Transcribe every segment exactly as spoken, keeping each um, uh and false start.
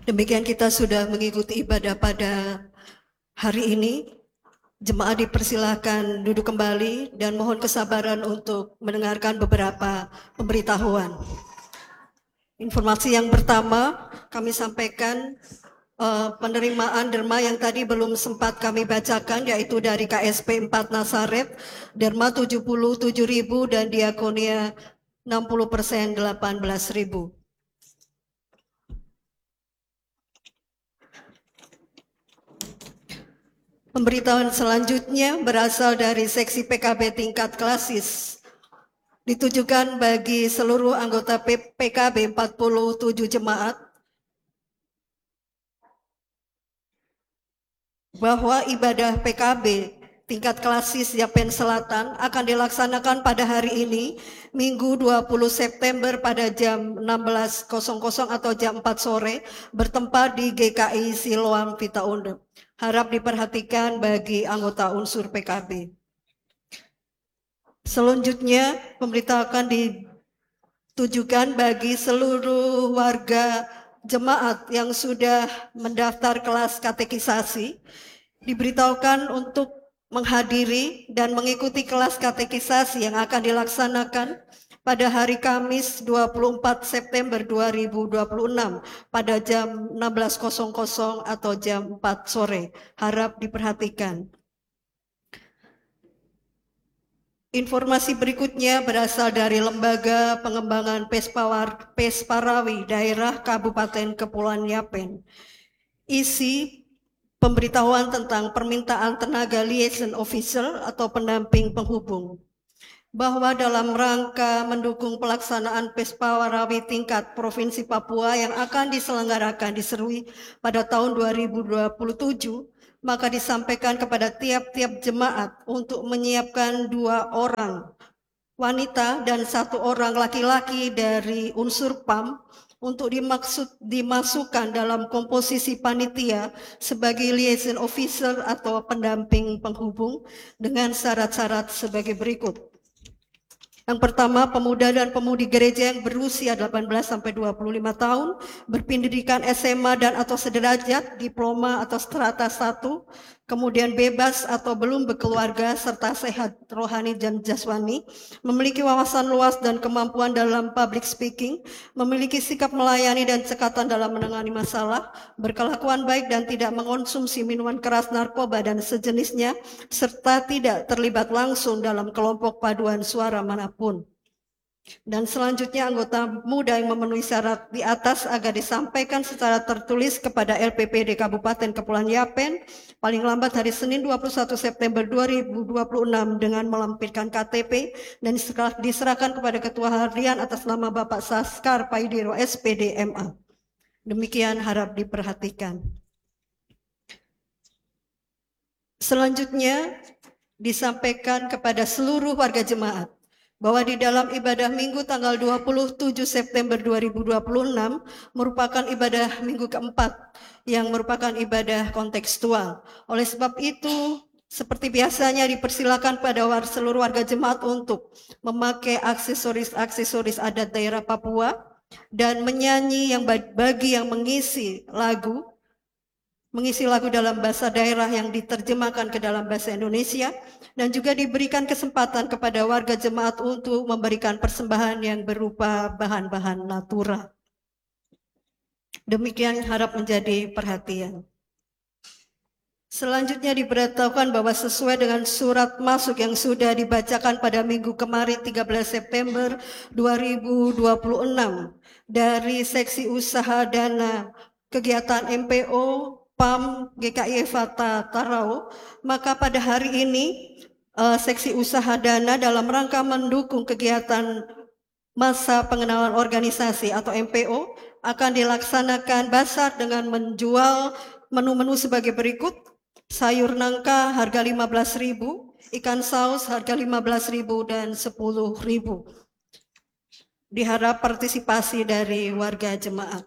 Demikian kita sudah mengikuti ibadah pada hari ini. Jemaat dipersilahkan duduk kembali dan mohon kesabaran untuk mendengarkan beberapa pemberitahuan. Informasi yang pertama kami sampaikan uh, penerimaan derma yang tadi belum sempat kami bacakan, yaitu dari K S P empat Nasaret, derma tujuh puluh tujuh ribu dan diakonia enam puluh persen delapan belas ribu. Pemberitahuan selanjutnya berasal dari seksi P K B tingkat klasis. Ditujukan bagi seluruh anggota P K B empat puluh tujuh jemaat bahwa ibadah P K B tingkat klasis Yapen Selatan akan dilaksanakan pada hari ini, Minggu dua puluh September pada jam enam belas atau jam empat sore, bertempat di G K I Siloam Vita Undep. Harap diperhatikan bagi anggota unsur P K B. Selanjutnya, pemberitahuan akan ditujukan bagi seluruh warga jemaat yang sudah mendaftar kelas katekisasi, diberitahukan untuk menghadiri dan mengikuti kelas katekisasi yang akan dilaksanakan pada hari Kamis dua puluh empat September dua ribu dua puluh enam pada jam enam belas atau jam empat sore. Harap diperhatikan. Informasi berikutnya berasal dari Lembaga Pengembangan Pespawar, Pesparawi Daerah Kabupaten Kepulauan Yapen. Isi pemberitahuan tentang permintaan tenaga liaison officer atau pendamping penghubung, bahwa dalam rangka mendukung pelaksanaan Pespawarawi tingkat Provinsi Papua yang akan diselenggarakan di Serui pada tahun dua ribu dua puluh tujuh, maka disampaikan kepada tiap-tiap jemaat untuk menyiapkan dua orang wanita dan satu orang laki-laki dari unsur P A M untuk dimaksud dimasukkan dalam komposisi panitia sebagai liaison officer atau pendamping penghubung dengan syarat-syarat sebagai berikut. Yang pertama, pemuda dan pemudi gereja yang berusia delapan belas sampai dua puluh lima tahun, berpendidikan S M A dan atau sederajat, diploma atau strata satu, kemudian bebas atau belum berkeluarga serta sehat rohani dan jasmani, memiliki wawasan luas dan kemampuan dalam public speaking, memiliki sikap melayani dan cekatan dalam menangani masalah, berkelakuan baik dan tidak mengonsumsi minuman keras, narkoba dan sejenisnya, serta tidak terlibat langsung dalam kelompok paduan suara manapun. Dan selanjutnya anggota muda yang memenuhi syarat di atas agar disampaikan secara tertulis kepada L P P D Kabupaten Kepulauan Yapen paling lambat hari Senin dua puluh satu September dua ribu dua puluh enam dengan melampirkan K T P dan diserahkan kepada Ketua Harian atas nama Bapak Saskar Paidiro S P D M A. Demikian harap diperhatikan. Selanjutnya disampaikan kepada seluruh warga jemaat bahwa di dalam ibadah minggu tanggal dua puluh tujuh September dua ribu dua puluh enam merupakan ibadah minggu keempat yang merupakan ibadah kontekstual. Oleh sebab itu, seperti biasanya dipersilakan pada seluruh warga jemaat untuk memakai aksesoris-aksesoris adat daerah Papua dan menyanyi yang bagi yang mengisi lagu mengisi lagu dalam bahasa daerah yang diterjemahkan ke dalam bahasa Indonesia, dan juga diberikan kesempatan kepada warga jemaat untuk memberikan persembahan yang berupa bahan-bahan natural. Demikian harap menjadi perhatian. Selanjutnya diberitahukan bahwa sesuai dengan surat masuk yang sudah dibacakan pada minggu kemarin tiga belas September dua ribu dua puluh enam dari Seksi Usaha Dana Kegiatan M P O P A M G K I Evata Tarau, maka pada hari ini uh, Seksi Usaha Dana dalam rangka mendukung kegiatan masa pengenalan organisasi atau M P O akan dilaksanakan basar dengan menjual menu-menu sebagai berikut: sayur nangka harga lima belas ribu, ikan saus harga lima belas ribu dan sepuluh ribu. Diharap partisipasi dari warga jemaat.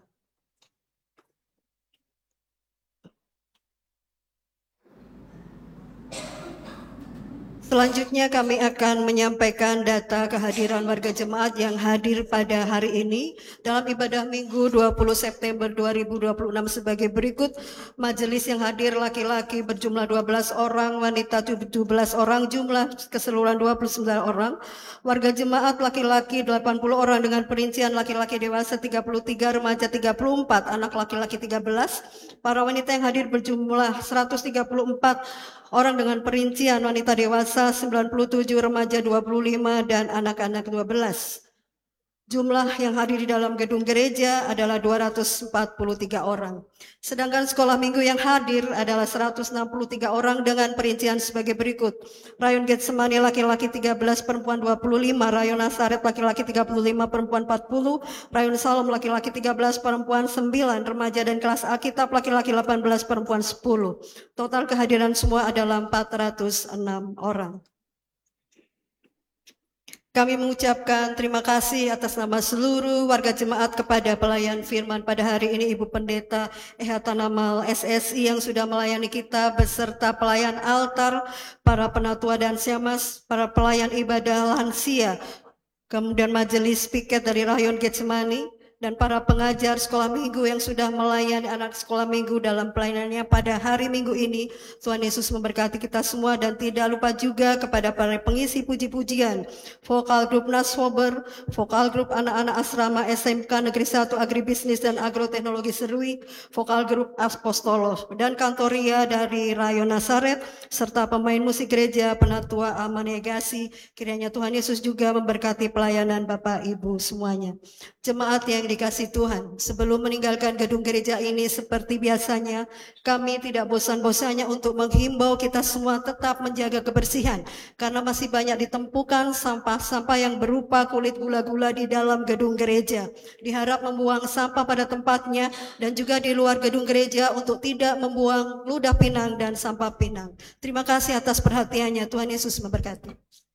Selanjutnya kami akan menyampaikan data kehadiran warga jemaat yang hadir pada hari ini dalam ibadah Minggu dua puluh September dua ribu dua puluh enam sebagai berikut. Majelis yang hadir laki-laki berjumlah dua belas orang, wanita tujuh belas orang, jumlah keseluruhan dua puluh sembilan orang. Warga jemaat laki-laki delapan puluh orang dengan perincian laki-laki dewasa tiga puluh tiga, remaja tiga puluh empat, anak laki-laki tiga belas. Para wanita yang hadir berjumlah seratus tiga puluh empat orang dengan perincian wanita dewasa sembilan puluh tujuh, remaja dua puluh lima, dan anak-anak dua belas. Jumlah yang hadir di dalam gedung gereja adalah dua ratus empat puluh tiga orang. Sedangkan sekolah minggu yang hadir adalah seratus enam puluh tiga orang dengan perincian sebagai berikut. Rayon Getsemani laki-laki tiga belas, perempuan dua puluh lima, Rayon Nasaret laki-laki tiga puluh lima, perempuan empat puluh, Rayon Salom laki-laki tiga belas, perempuan sembilan, remaja dan kelas Alkitab laki-laki delapan belas, perempuan sepuluh. Total kehadiran semua adalah empat ratus enam orang. Kami mengucapkan terima kasih atas nama seluruh warga jemaat kepada pelayan firman pada hari ini, Ibu Pendeta Eha Tanamal S S I yang sudah melayani kita beserta pelayan altar, para penatua dan syamas, para pelayan ibadah lansia, kemudian majelis piket dari Rayon Getsemani, dan para pengajar sekolah minggu yang sudah melayani anak sekolah minggu dalam pelayanannya pada hari Minggu ini. Tuhan Yesus memberkati kita semua, dan tidak lupa juga kepada para pengisi puji-pujian, vokal grup Naswober, vokal grup anak-anak asrama S M K Negeri satu Agribisnis dan Agroteknologi Serui, vokal grup Apostolos, dan kantoria dari Rayon Nasaret, serta pemain musik gereja, penatua Amanegasi. Kiranya Tuhan Yesus juga memberkati pelayanan Bapak Ibu semuanya. Jemaat yang dikasih Tuhan, sebelum meninggalkan gedung gereja ini seperti biasanya, kami tidak bosan-bosannya untuk menghimbau kita semua tetap menjaga kebersihan, karena masih banyak ditempukan sampah-sampah yang berupa kulit gula-gula di dalam gedung gereja. Diharap membuang sampah pada tempatnya, dan juga di luar gedung gereja untuk tidak membuang ludah pinang dan sampah pinang. Terima kasih atas perhatiannya. Tuhan Yesus memberkati.